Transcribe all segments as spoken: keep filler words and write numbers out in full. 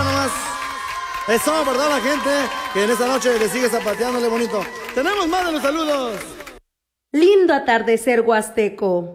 mira nomás. Eso, ¿verdad, la gente? Que en esta noche le sigue zapateándole bonito. Tenemos más de los saludos. Lindo atardecer huasteco.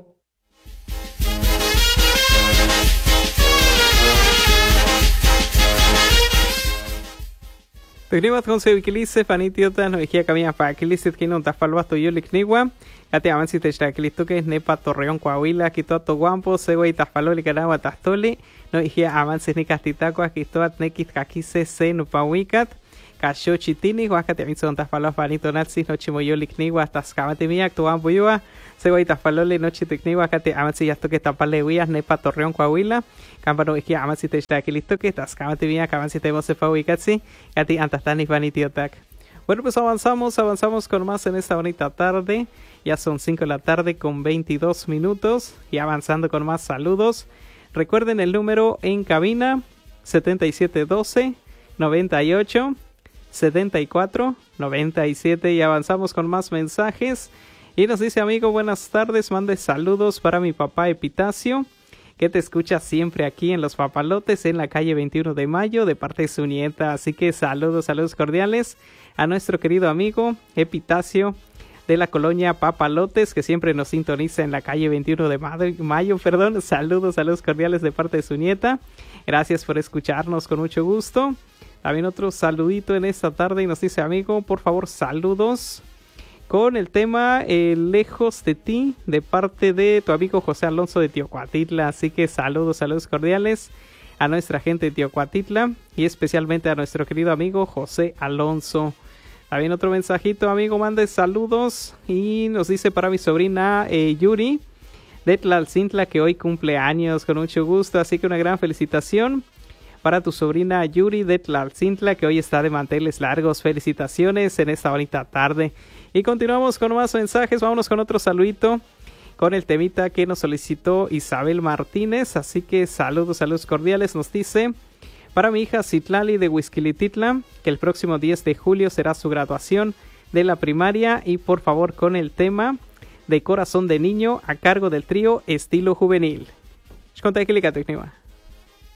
Tugniwa tkonse wikilise fanitiota no ijia kamia pa kilisit kinon tafalwa toyo likniwa. Ate avansi te shakilisto que nepa Torreón Coahuila quito to guampo segui tafaloli canawa tastoli no ijia avansi ni castitaco quito at nekit kakise se no pawikat. Kasho chitini huacate amitson tafalwa fanito natsi no chimoyo likniwa hasta skavate mi actuan buyua. Segui tafaloli no chitikniwa kate avansi yasto que tapale wias nepa Torreón Coahuila. Campano ijia avansi te shakilisto que tascavate mi avansi te mose pawikatsi. Ati antastani fanitiotak. Bueno, pues avanzamos, avanzamos con más en esta bonita tarde. Ya son cinco de la tarde con veintidós minutos. Y avanzando con más saludos. Recuerden el número en cabina setenta y siete doce, noventa y ocho, setenta y cuatro, noventa y siete. Y avanzamos con más mensajes. Y nos dice, amigo, buenas tardes. Mande saludos para mi papá Epitacio, que te escucha siempre aquí en Los Papalotes, en la calle veintiuno de mayo, de parte de su nieta. Así que saludos, saludos cordiales a nuestro querido amigo Epitacio de la colonia Papalotes, que siempre nos sintoniza en la calle veintiuno de mayo. Perdón, saludos, saludos cordiales de parte de su nieta. Gracias por escucharnos con mucho gusto. También otro saludito en esta tarde y nos dice, amigo, por favor, saludos con el tema eh, Lejos de ti, de parte de tu amigo José Alonso de Teocuatitla. Así que saludos, saludos cordiales a nuestra gente de Teocuatitla y especialmente a nuestro querido amigo José Alonso. También otro mensajito, amigo, mande saludos y nos dice para mi sobrina eh, Yuri de Tlalcintla, que hoy cumple años, con mucho gusto. Así que una gran felicitación para tu sobrina Yuri de Tlalcintla, que hoy está de manteles largos. Felicitaciones en esta bonita tarde. Y continuamos con más mensajes. Vámonos con otro saludito con el temita que nos solicitó Isabel Martínez. Así que saludos, saludos cordiales. Nos dice, para mi hija Citlali de Huizquilititla, que el próximo diez de julio será su graduación de la primaria. Y por favor con el tema de Corazón de Niño a cargo del trío Estilo Juvenil.